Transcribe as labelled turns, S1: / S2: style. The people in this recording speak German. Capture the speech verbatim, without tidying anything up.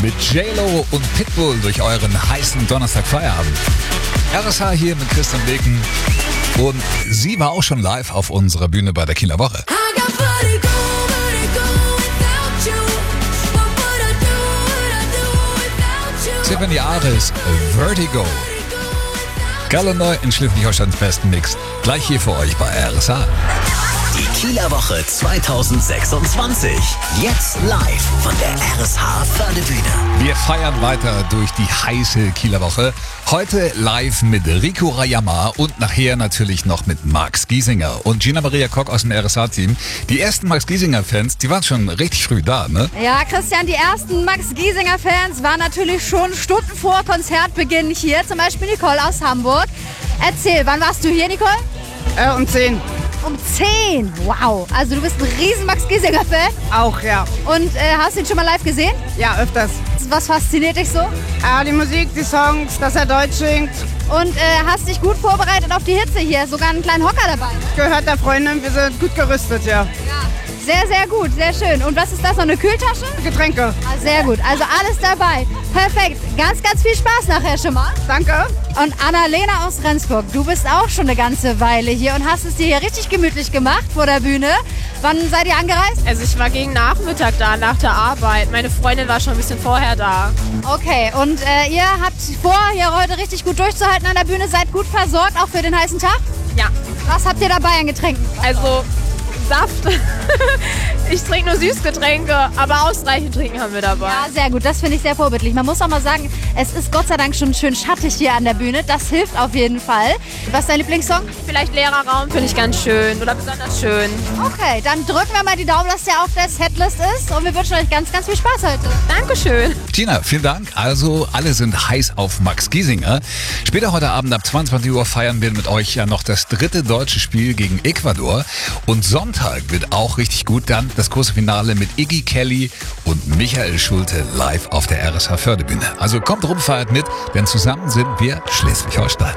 S1: mit J-Lo und Pitbull durch euren heißen Donnerstag-Feierabend. R S H hier mit Christian Beken und sie war auch schon live auf unserer Bühne bei der Kieler Woche. Tiffany Aris, Vertigo. Geil neu in Schleswig-Holsteins besten Mix. Gleich hier für euch bei R S H.
S2: Die Kieler Woche zwanzig sechsundzwanzig. Jetzt live von der R S H Fördebühne.
S1: Wir feiern weiter durch die heiße Kieler Woche. Heute live mit Rico Rayama und nachher natürlich noch mit Max Giesinger und Gina Maria Kock aus dem R S H-Team. Die ersten Max Giesinger-Fans, die waren schon richtig früh da, ne?
S3: Ja, Christian, die ersten Max Giesinger-Fans waren natürlich schon Stunden vor Konzertbeginn hier. Zum Beispiel Nicole aus Hamburg. Erzähl, wann warst du hier, Nicole?
S4: Äh, um zehn.
S3: Um zehn? Wow. Also du bist ein riesen Max Giesinger-Fan?
S4: Auch, ja.
S3: Und äh, hast du ihn schon mal live gesehen?
S4: Ja, öfters.
S3: Was fasziniert dich so?
S4: Ah, die Musik, die Songs, dass er Deutsch singt.
S3: Und äh, hast dich gut vorbereitet auf die Hitze hier. Sogar einen kleinen Hocker dabei.
S4: Gehört der Freundin, wir sind gut gerüstet, ja.
S3: Ja. Sehr, sehr gut, sehr schön. Und was ist das, noch eine Kühltasche?
S4: Getränke.
S3: Ah, sehr gut, also alles dabei. Perfekt, ganz, ganz viel Spaß nachher schon mal.
S4: Danke.
S3: Und Annalena aus Rendsburg, du bist auch schon eine ganze Weile hier und hast es dir hier richtig gemütlich gemacht vor der Bühne. Wann seid ihr angereist?
S5: Also ich war gegen Nachmittag da, nach der Arbeit. Meine Freundin war schon ein bisschen vorher da.
S3: Okay, und äh, ihr habt vor, hier heute richtig gut durchzuhalten an der Bühne, seid gut versorgt, auch für den heißen Tag?
S5: Ja.
S3: Was habt ihr dabei an Getränken?
S5: Also Saft. Ich trinke nur Süßgetränke, aber ausreichend trinken haben wir dabei.
S3: Ja, sehr gut. Das finde ich sehr vorbildlich. Man muss auch mal sagen, es ist Gott sei Dank schon schön schattig hier an der Bühne. Das hilft auf jeden Fall. Was ist dein Lieblingssong?
S5: Vielleicht Leerer Raum finde ich ganz schön oder besonders schön.
S3: Okay, dann drücken wir mal die Daumen, dass der auf der Setlist ist. Und wir wünschen euch ganz, ganz viel Spaß heute.
S5: Dankeschön.
S1: Tina, vielen Dank. Also alle sind heiß auf Max Giesinger. Später heute Abend ab zweiundzwanzig Uhr feiern wir mit euch ja noch das dritte deutsche Spiel gegen Ecuador. Und Sonntag wird auch richtig gut dann das große Finale mit Iggy Kelly und Michael Schulte live auf der R S H Fördebühne. Also kommt rum, feiert mit, denn zusammen sind wir Schleswig-Holstein.